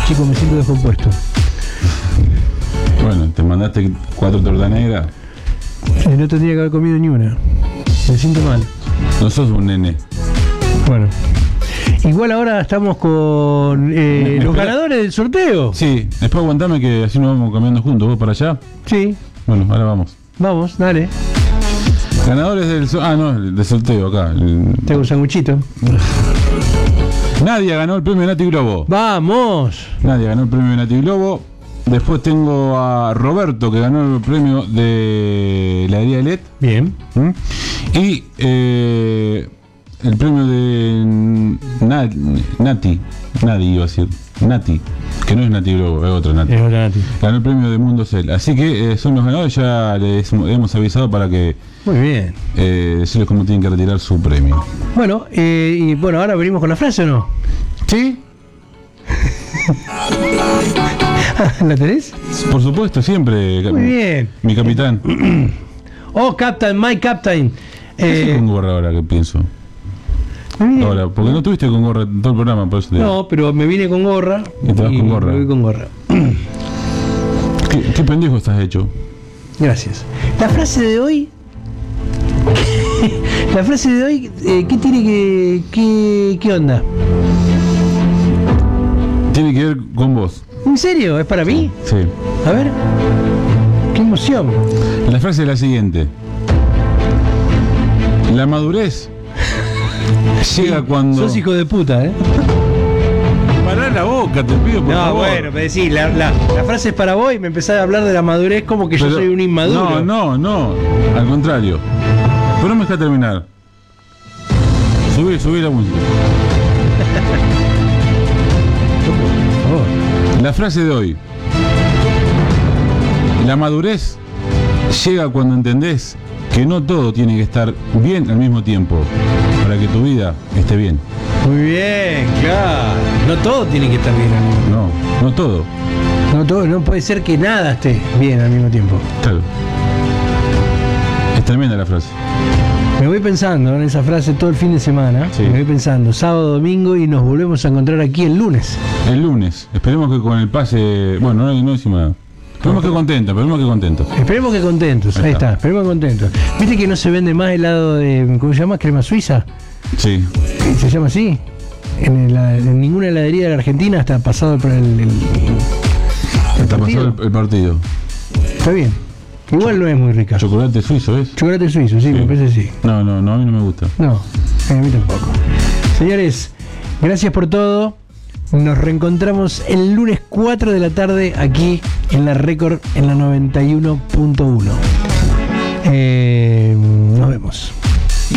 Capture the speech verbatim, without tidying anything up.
chicos, me siento descompuesto. Bueno, te mandaste cuatro tortas negras. Eh, no tendría que haber comido ni una. Me siento mal. No sos un nene. Bueno. Igual ahora estamos con eh, ¿Me, me los espera? ganadores del sorteo. Sí, después aguantame que así nos vamos caminando juntos. ¿Vos para allá? Sí. Bueno, ahora vamos. Vamos, dale. Ganadores del... So- ah, no, del sorteo acá. El- Tengo un sanguchito. Nadia ganó el premio Nati Globo. ¡Vamos! Nadia ganó el premio Nati Globo. Después tengo a Roberto, que ganó el premio de la heladería Let. Bien. ¿Mm? Y eh, el premio de Na- Nati. Nati iba a decir. Nati. Que no es Nati Globo, es otra Nati. Es hora, Nati. Ganó el premio de Mundo Cel. Así que eh, son los ganadores. Ya les hemos avisado para que Muy bien. eh, decirles cómo tienen que retirar su premio. Bueno, eh, y bueno, ahora venimos con la frase, ¿o no? ¿Sí? ¿La tenés? Por supuesto, siempre. Muy bien. Mi capitán. Oh, Captain, my Captain. ¿Qué haces Eh, con gorra ahora que pienso? muy bien. Ahora, porque no estuviste con gorra en todo el programa, por eso te digo. No, pero me vine con gorra. Y te vas con gorra. Me voy con gorra. ¿Qué, qué pendejo estás hecho? Gracias. La frase de hoy. La frase de hoy, eh, ¿qué tiene que. Qué, ¿Qué onda? Tiene que ver con vos. ¿En serio? ¿Es para mí? Sí. A ver. ¡Qué emoción! La frase es la siguiente. La madurez llega cuando... Sos hijo de puta, ¿eh? Pará la boca, te pido, por No, favor. bueno, me decís, la, la, la frase es para vos y me empezás a hablar de la madurez como que Pero- yo soy un inmaduro. No, no, no. Al contrario. Pero no me deja terminar. Subí, subí la música. Por favor. La frase de hoy. La madurez llega cuando entendés que no todo tiene que estar bien al mismo tiempo para que tu vida esté bien. Muy bien, claro. No todo tiene que estar bien al mismo tiempo. No, no todo. No, todo, no puede ser que nada esté bien al mismo tiempo. Claro. Es tremenda la frase. Me voy pensando en esa frase todo el fin de semana. Sí. Me voy pensando sábado, domingo y nos volvemos a encontrar aquí el lunes. El lunes. Esperemos que con el pase... Bueno, no, no decimos nada. Esperemos que contentos, esperemos que contentos. Esperemos que contentos. Ahí, Ahí está. está. Esperemos que contentos. ¿Viste que no se vende más helado de, ¿cómo se llama? Crema suiza. Sí. ¿Se llama así? En, la- en ninguna heladería de la Argentina está pasado por el, el- el Está partido. pasado el, el partido. Está bien. Igual no es muy rica. Chocolate suizo, ¿es? Chocolate suizo, sí, me parece que sí. No, no, no, a mí no me gusta. No, a mí tampoco. Señores, gracias por todo. Nos reencontramos el lunes cuatro de la tarde aquí en la Record en la noventa y uno punto uno. Eh, nos vemos.